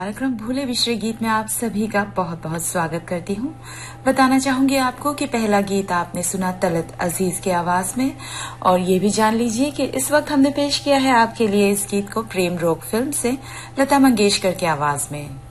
कार्यक्रम भूले बिछड़े गीत में आप सभी का बहुत बहुत स्वागत करती हूँ। बताना चाहूंगी आपको कि पहला गीत आपने सुना तलत अजीज की आवाज में, और ये भी जान लीजिए कि इस वक्त हमने पेश किया है आपके लिए इस गीत को प्रेम रोग फिल्म से लता मंगेशकर की आवाज में।